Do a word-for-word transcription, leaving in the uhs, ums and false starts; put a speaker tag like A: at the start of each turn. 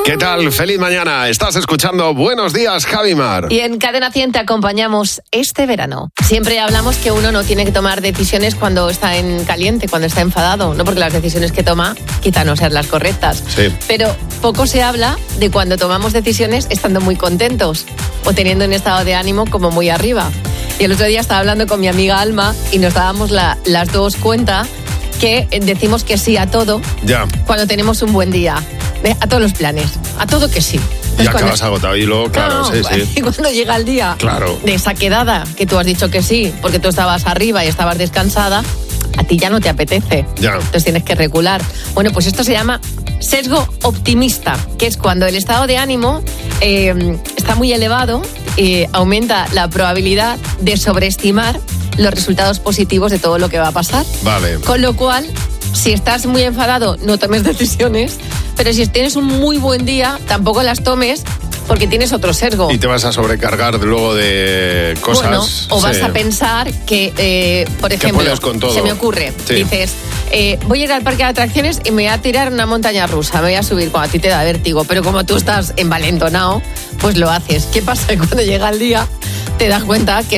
A: ¿Qué tal? Feliz mañana. Estás escuchando Buenos Días, Javimar.
B: Y en Cadena cien te acompañamos este verano. Siempre hablamos que uno no tiene que tomar decisiones cuando está en caliente, cuando está enfadado, no porque las decisiones que toma quizá no sean las correctas.
A: Sí.
B: Pero poco se habla de cuando tomamos decisiones estando muy contentos o teniendo un estado de ánimo como muy arriba. Y el otro día estaba hablando con mi amiga Alma y nos dábamos la, las dos cuenta que decimos que sí a todo
A: Ya.
B: cuando tenemos un buen día. A todos los planes, a todo que sí.
A: Y acabas agotado y luego, claro,
B: no,
A: sí, sí.
B: Y cuando llega el día
A: Claro.
B: de esa quedada, que tú has dicho que sí, porque tú estabas arriba y estabas descansada, a ti ya no te apetece.
A: Ya.
B: Entonces tienes que recular. Bueno, pues esto se llama sesgo optimista, que es cuando el estado de ánimo eh, está muy elevado y aumenta la probabilidad de sobreestimar los resultados positivos de todo lo que va a pasar.
A: Vale.
B: Con lo cual, si estás muy enfadado, no tomes decisiones, pero si tienes un muy buen día, tampoco las tomes porque tienes otro sesgo.
A: Y te vas a sobrecargar luego de cosas.
B: Bueno, o vas
A: sí.
B: a pensar que, eh, por ejemplo,
A: puedes con todo.
B: se me ocurre,
A: Sí.
B: dices, eh, voy a ir al parque de atracciones y me voy a tirar una montaña rusa, me voy a subir cuando a ti te da vértigo, pero como tú estás envalentonado, pues lo haces. ¿Qué pasa? Cuando llega el día, te das cuenta que